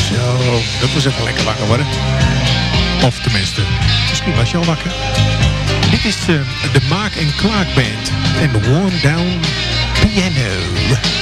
Zo, dat was even lekker wakker worden. Of tenminste, misschien was je al wakker. Dit is de Maak en Klaak Band en de Worn Down Piano.